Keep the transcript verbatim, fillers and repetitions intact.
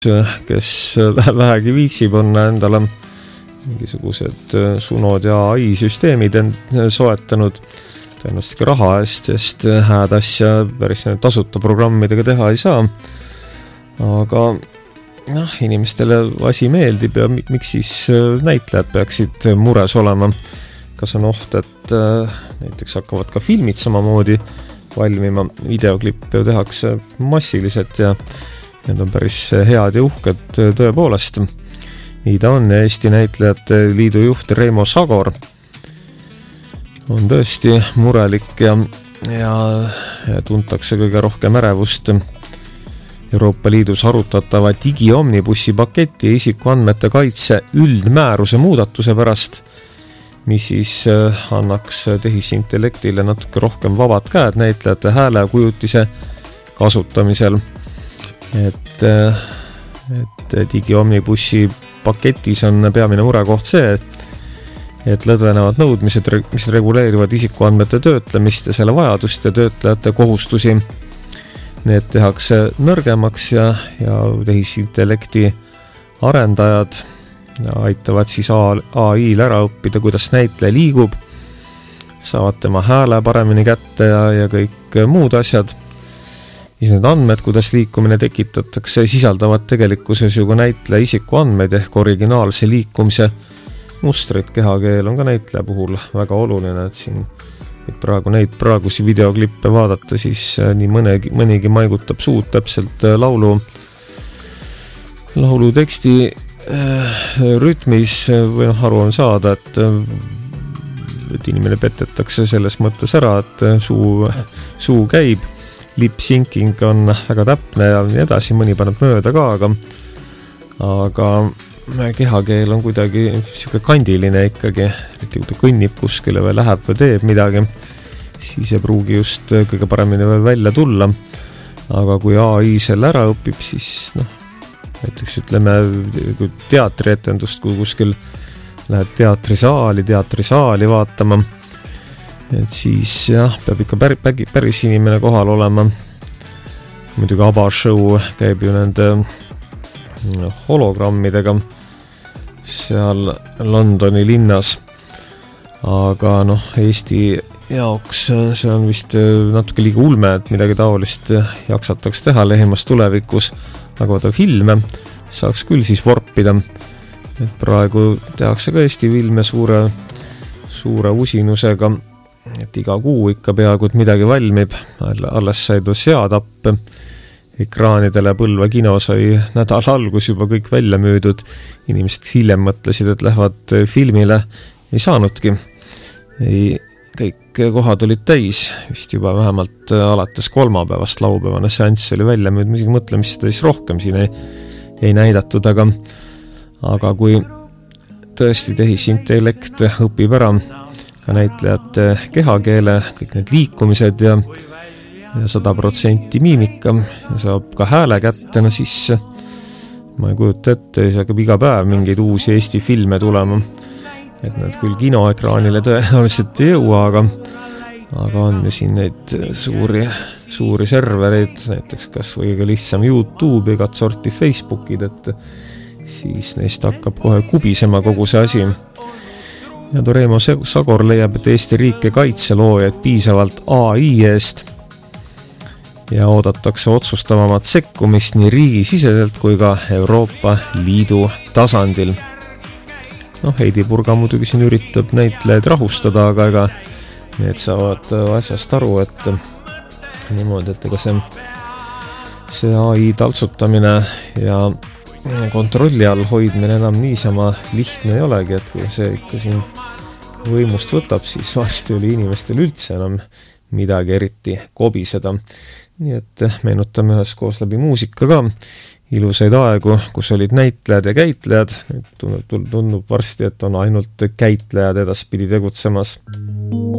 kes vähegi viitsib, on endale mingisugused sunod ja A I-süsteemid soetanud tõenäoliselt ka raha eest, sest hääd asja päris tasuta programmidega teha ei saa. Aga noh, inimestele asi meeldib ja miks siis näitlejad peaksid mures olema? Kas on oht, et näiteks hakkavad ka filmid samamoodi valmima, videoklippe tehakse massiliselt ja need on päris head ja uhked tõepoolest. Nii ta on. Eesti näitlejate liidu juht Reimo Sagor on tõesti murelik ja, ja, ja tuntakse kõige rohkem ärevust Euroopa Liidus arutatava digi-omnibussi paketi isikuandmete kaitse üldmääruse muudatuse pärast, mis siis annaks tehisintellektile natuke rohkem vabad käed näitlejate hääle ja kujutise kasutamisel. Et, et digi-omnibussi paketis on peamine murekoht see, et, et lõdvenevad nõudmised, mis reguleerivad isikuandmete töötlemist ja selle vajadust ja töötlejate kohustusi. Need tehakse nõrgemaks ja, ja tehisintellekti arendajad aitavad siis A I-l ära õppida, kuidas näitleja liigub, saavad tema hääle paremini kätte ja, ja kõik muud asjad. Siis need andmed, kuidas liikumine tekitatakse, sisaldavad tegelikkuses ju ka näitleja isikuandmeid ehk originaalse liikumise mustrid. Kehakeel on ka näitleja puhul väga oluline, et siin et praegu neid praegusi videoklippe vaadata, siis nii mõnegi, mõnigi maigutab suud täpselt laulu, laulu teksti äh, rütmis või noh, aru on saada, et, et inimene petetakse selles mõttes ära, et suu, suu käib. Lip-syncing on väga täpne ja nii edasi, mõni paneb mööda ka, aga, aga kehakeel on kuidagi siuke kandiline ikkagi, et kui ta kõnnib kuskile või läheb või teeb midagi, siis ei pruugi just kõige paremini veel välja tulla. Aga kui A I selle ära õpib, siis noh, näiteks ütleme teatrietendust, kui kuskil lähed teatrisaali, teatrisaali vaatama, et siis jah, peab ikka päris, päris inimene kohal olema. Muidugi A B A show käib ju nende hologrammidega seal Londoni linnas. Aga noh, Eesti jaoks see on vist natuke liiga ulme, et midagi taolist jaksataks teha lehimas tulevikus. Aga vaata filme saaks küll siis vorpida. Et praegu tehakse ka Eesti filme suure, suure usinusega. Et iga kuu ikka peaaegu et midagi valmib, alles sai too seadapp ekraanidele Põlva kino sai nädala algus juba kõik välja müüdud. Inimesed hiljem mõtlesid, et lähevad filmile, ei saanudki. Ei, kõik kohad olid täis, vist juba vähemalt alates kolmapäevast laupäevane seanss oli välja müüd, mis mõtle, mis seda siis rohkem siin ei, ei näidatud, aga, aga kui tõesti tehisintellekt õpib ära ka näitlejate kehakeele, kõik need liikumised ja, ja sada protsenti miimika ja saab ka hääle kätte, no siis ma ei kujuta ette, siis hakkab iga päev mingeid uusi Eesti filme tulema, et need küll kinoekraanile tõenäoliselt ei jõua, aga, aga on ju siin neid suuri, suuri servereid, näiteks kas või ka lihtsam YouTube, igat sorti Facebookid, et siis neist hakkab kohe kubisema kogu see asi. Ja Reimo Sagor leiab, et Eesti riik ei kaitse loojaid piisavalt A I eest ja oodatakse otsustavamat sekkumist nii riigisiseselt kui ka Euroopa Liidu tasandil. Noh, Heidi Purga muidugi siin üritab näitlejaid rahustada, aga ega need saavad asjast aru, et niimoodi, et ega see, see A I taltsutamine ja kontrolli all hoidmine enam niisama lihtne ei olegi, et kui see ikka siin võimust võtab, siis varsti oli inimestel üldse enam midagi eriti kobiseda. Nii et meenutame üheskoos läbi muusika ka ilusaid aegu, kus olid näitlejad ja käitlejad. Tundub varsti, et on ainult käitlejad edaspidi tegutsemas.